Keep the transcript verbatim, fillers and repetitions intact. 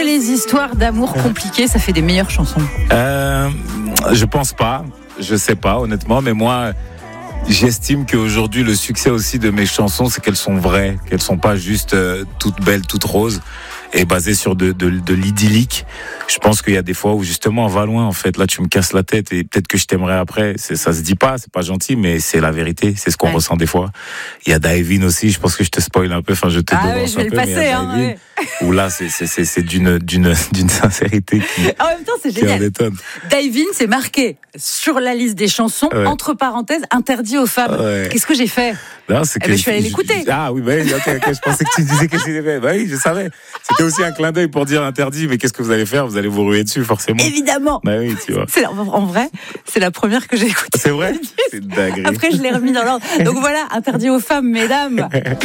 les histoires d'amour compliquées, ça fait des meilleures chansons? Euh, je pense pas. Je sais pas, honnêtement, mais moi, j'estime qu'aujourd'hui, le succès aussi de mes chansons, c'est qu'elles sont vraies, qu'elles sont pas juste euh, toutes belles, toutes roses, et basées sur de, de, de l'idyllique. Je pense qu'il y a des fois où justement on va loin, en fait. Là, tu me casses la tête et peut-être que je t'aimerais après. C'est, ça se dit pas, c'est pas gentil, mais c'est la vérité. C'est ce qu'on ouais. ressent des fois. Il y a Divine aussi. Je pense que je te spoil un peu. Enfin, je te ah devance oui, je vais un le peu. passer, mais hein, Divine, ouais. Où là, c'est, c'est, c'est, c'est d'une, d'une, d'une sincérité qui. En même temps, c'est génial. Divine, c'est marqué sur la liste des chansons, ouais. entre parenthèses, interdit aux femmes. Ouais. Qu'est-ce que j'ai fait? Non, c'est que eh ben, je suis allée l'écouter. Je, ah oui, bah, okay, okay, je pensais que tu disais que j'ai fait. Bah oui, je savais. C'était aussi un clin d'œil pour dire interdit, mais qu'est-ce que vous allez faire? Vous allez vous ruer dessus, forcément. Évidemment. Bah oui, tu vois. C'est, en vrai, c'est la première que j'ai écoutée. C'est vrai? C'est dingue. Après, je l'ai remis dans l'ordre. Donc voilà, interdit aux femmes, mesdames.